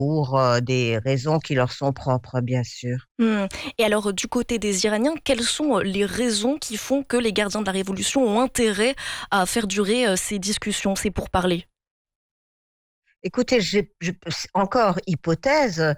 pour des raisons qui leur sont propres, bien sûr. Mmh. Et alors, du côté des Iraniens, quelles sont les raisons qui font que les gardiens de la révolution ont intérêt à faire durer ces discussions, ces pourparlers? Écoutez, encore hypothèse,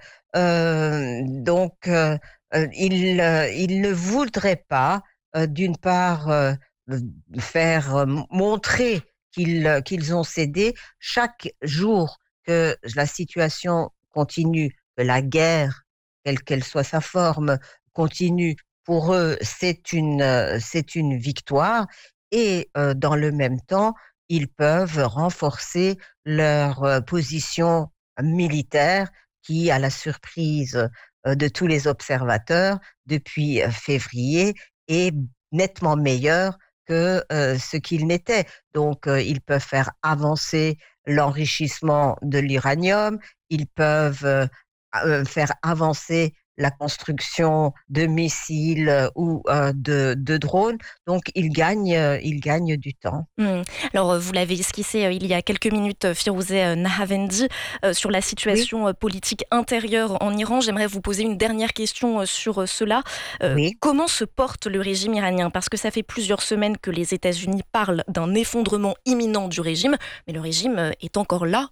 ils ne voudraient pas, d'une part, v faire, montrer qu'ils ont cédé. Chaque jour que la situation continue, que la guerre, quelle qu'elle soit sa forme, continue, pour eux, c'est une victoire et dans le même temps, ils peuvent renforcer leur position militaire qui, à la surprise de tous les observateurs depuis février, est nettement meilleure que ce qu'il n'était. Donc, ils peuvent faire avancer l'enrichissement de l'uranium, ils peuvent faire avancer la construction de missiles ou de drones. Donc, ils gagnent du temps. Mmh. Alors, vous l'avez esquissé, il y a quelques minutes, Firouzeh Nahavendi, sur la Oui, situation, politique intérieure en Iran. J'aimerais vous poser une dernière question, sur, cela. oui. Comment se porte le régime iranien? Parce que ça fait plusieurs semaines que les États-Unis parlent d'un effondrement imminent du régime, mais le régime, est encore là.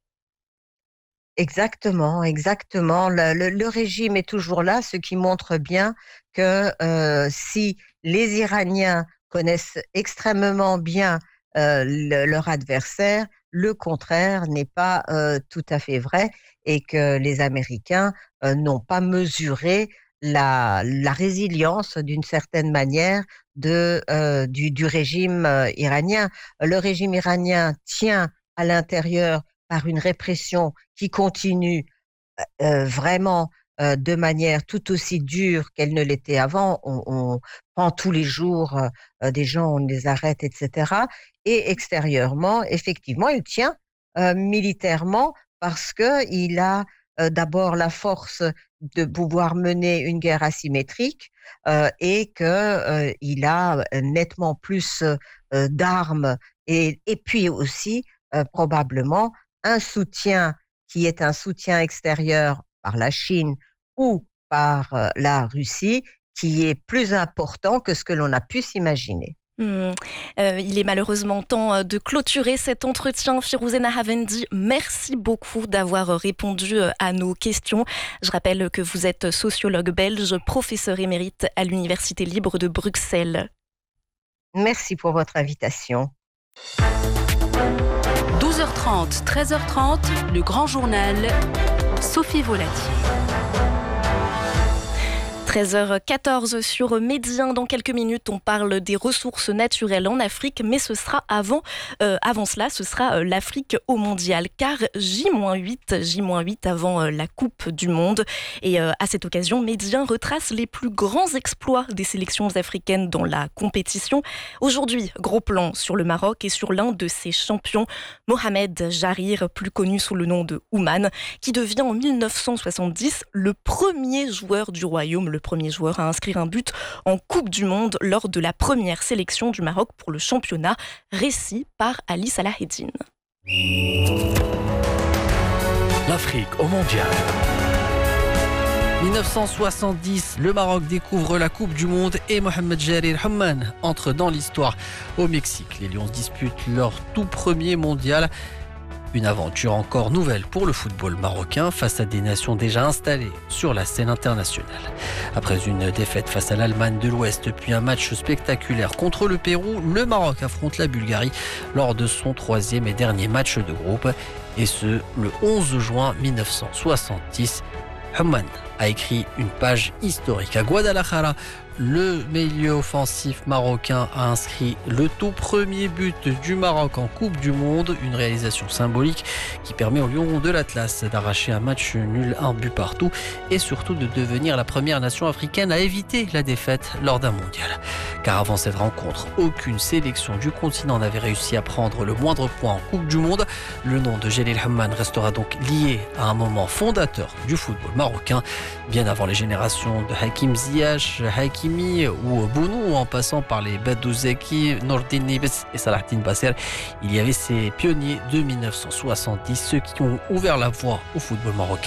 Exactement, exactement. Le régime est toujours là, ce qui montre bien que si les Iraniens connaissent extrêmement bien leur adversaire, le contraire n'est pas tout à fait vrai et que les Américains n'ont pas mesuré la résilience d'une certaine manière du régime iranien. Le régime iranien tient à l'intérieur par une répression qui continue vraiment de manière tout aussi dure qu'elle ne l'était avant. On prend tous les jours des gens, on les arrête, etc. Et extérieurement, effectivement, il tient militairement parce qu'il a d'abord la force de pouvoir mener une guerre asymétrique et qu'il a nettement plus d'armes et puis aussi probablement un soutien qui est un soutien extérieur par la Chine ou par la Russie, qui est plus important que ce que l'on a pu s'imaginer. Mmh. Il est malheureusement temps, de clôturer cet entretien. Firouzeh Nahavendi, merci beaucoup d'avoir répondu, à nos questions. Je rappelle que vous êtes sociologue belge, professeur émérite à l'Université libre de Bruxelles. Merci pour votre invitation. 12h30, 13h30, le grand journal, Sophie Volatier. 13h14 sur Médien. Dans quelques minutes, on parle des ressources naturelles en Afrique, mais ce sera avant cela, ce sera l'Afrique au mondial, car J-8 avant la Coupe du Monde. Et à cette occasion, Médien retrace les plus grands exploits des sélections africaines dans la compétition. Aujourd'hui, gros plan sur le Maroc et sur l'un de ses champions, Mohamed Jarir, plus connu sous le nom de Oumane, qui devient en 1970 le premier joueur du royaume, le premier joueur à inscrire un but en Coupe du Monde lors de la première sélection du Maroc pour le championnat, récit par Ali Salaheddine. L'Afrique au mondial. 1970, le Maroc découvre la Coupe du Monde et Mohamed Jarir Oumane entre dans l'histoire au Mexique. Les Lions disputent leur tout premier mondial. Une aventure encore nouvelle pour le football marocain face à des nations déjà installées sur la scène internationale. Après une défaite face à l'Allemagne de l'Ouest puis un match spectaculaire contre le Pérou, le Maroc affronte la Bulgarie lors de son troisième et dernier match de groupe. Et ce, le 11 juin 1970. Oumane a écrit une page historique. À Guadalajara, le milieu offensif marocain a inscrit le tout premier but du Maroc en Coupe du Monde, une réalisation symbolique qui permet aux Lions de l'Atlas d'arracher un match nul, un but partout et surtout de devenir la première nation africaine à éviter la défaite lors d'un mondial. Car avant cette rencontre, aucune sélection du continent n'avait réussi à prendre le moindre point en Coupe du Monde. Le nom de Jarir Oumane restera donc lié à un moment fondateur du football marocain, bien avant les générations de Hakim Ziyech, Hakimi ou Bounou, en passant par les Badou Zeki, Nordin Nibes et Salahdin Basser. Il y avait ces pionniers de 1970, ceux qui ont ouvert la voie au football marocain.